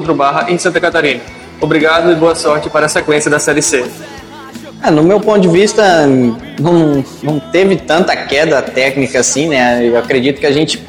contra o Barra em Santa Catarina. Obrigado e boa sorte para a sequência da Série C. No meu ponto de vista, não teve tanta queda técnica assim, né? Eu acredito que a gente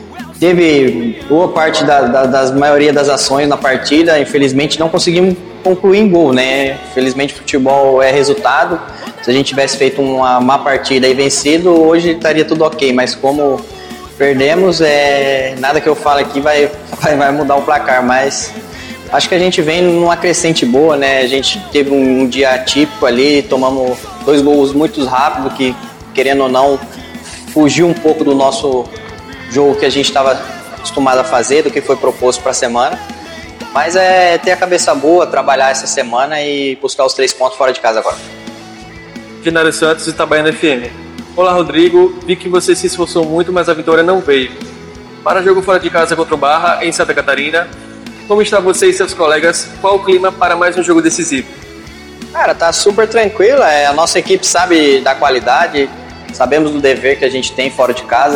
teve boa parte da maioria das ações na partida, infelizmente não conseguimos concluir em gol, né? Infelizmente futebol é resultado. Se a gente tivesse feito uma má partida e vencido, hoje estaria tudo ok, mas como perdemos, nada que eu falo aqui vai mudar o placar, mas acho que a gente vem numa crescente boa, né? A gente teve um dia atípico ali, tomamos 2 gols muito rápido que, querendo ou não, fugiu um pouco do nosso jogo que a gente estava acostumado a fazer, do que foi proposto para a semana. Mas é ter a cabeça boa, trabalhar essa semana e buscar os 3 pontos fora de casa agora. Genário Santos, Itabaiana FM. Olá, Rodrigo. Vi que você se esforçou muito, mas a vitória não veio. Para jogo fora de casa contra o Barra, em Santa Catarina, como está você e seus colegas? Qual o clima para mais um jogo decisivo? Cara, tá super tranquilo. A nossa equipe sabe da qualidade, sabemos do dever que a gente tem fora de casa.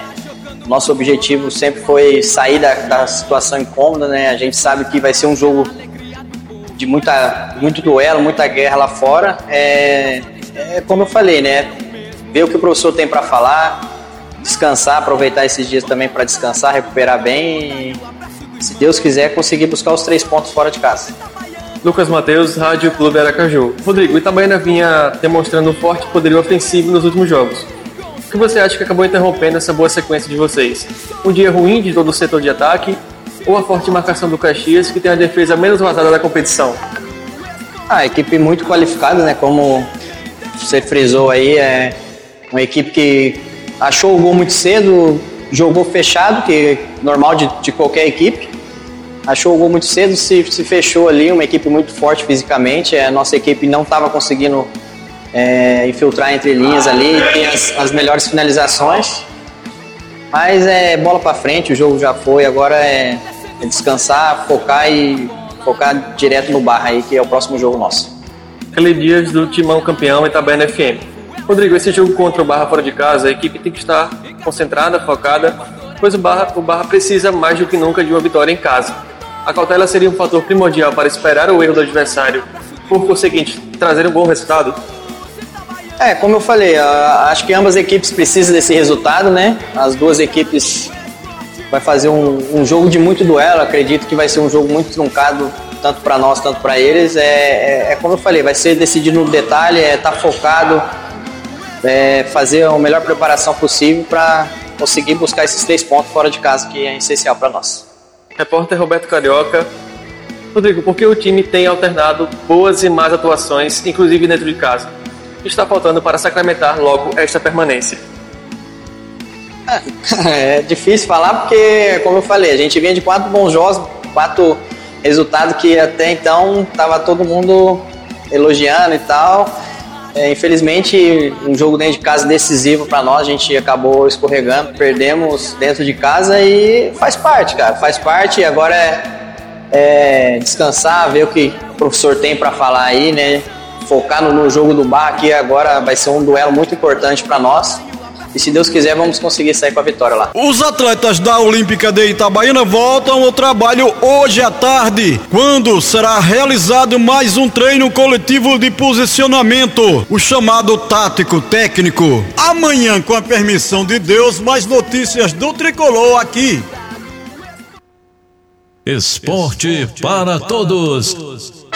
Nosso objetivo sempre foi sair da situação incômoda, né? A gente sabe que vai ser um jogo de muito duelo, muita guerra lá fora. Como eu falei, né? Ver o que o professor tem para falar, descansar, aproveitar esses dias também para descansar, recuperar bem e, se Deus quiser, conseguir buscar os 3 pontos fora de casa. Lucas Matheus, Rádio Clube Aracaju. Rodrigo, o Itabaiana vinha demonstrando um forte poderio ofensivo nos últimos jogos. O que você acha que acabou interrompendo essa boa sequência de vocês? Um dia ruim de todo o setor de ataque ou a forte marcação do Caxias, que tem a defesa menos vazada da competição? A equipe muito qualificada, né? Como você frisou aí, é uma equipe que achou o gol muito cedo, jogou fechado, que é normal de qualquer equipe. Achou o gol muito cedo, se fechou ali, uma equipe muito forte fisicamente. A nossa equipe não estava conseguindo infiltrar entre linhas ali, tem as melhores finalizações. Mas bola para frente, o jogo já foi, agora é descansar, focar direto no Barra aí, que é o próximo jogo nosso. Kelly Dias, do Timão Campeão, Itabaiana FM. Rodrigo, esse jogo contra o Barra fora de casa, a equipe tem que estar concentrada, focada, pois o Barra precisa mais do que nunca de uma vitória em casa. A cautela seria um fator primordial para esperar o erro do adversário, por conseguinte, trazer um bom resultado? Como eu falei, acho que ambas equipes precisam desse resultado, né? As duas equipes vai fazer um jogo de muito duelo, acredito que vai ser um jogo muito truncado, tanto para nós, tanto para eles. Como eu falei, vai ser decidido no detalhe, tá focado, fazer a melhor preparação possível para conseguir buscar esses 3 pontos fora de casa, que é essencial para nós. Repórter Roberto Carioca. Rodrigo, por que o time tem alternado boas e más atuações, inclusive dentro de casa? O que está faltando para sacramentar logo esta permanência? É difícil falar porque, como eu falei, a gente vinha de 4 bons jogos, 4 resultados que até então estava todo mundo elogiando e tal. Infelizmente, um jogo dentro de casa decisivo para nós, a gente acabou escorregando, perdemos dentro de casa e faz parte, cara, faz parte. Agora é descansar, ver o que o professor tem para falar aí, né? Focar no jogo do Barra, que agora vai ser um duelo muito importante para nós. E se Deus quiser, vamos conseguir sair com a vitória lá. Os atletas da Olímpica de Itabaiana voltam ao trabalho hoje à tarde, quando será realizado mais um treino coletivo de posicionamento, o chamado tático técnico. Amanhã, com a permissão de Deus, mais notícias do Tricolor aqui. Esporte para todos.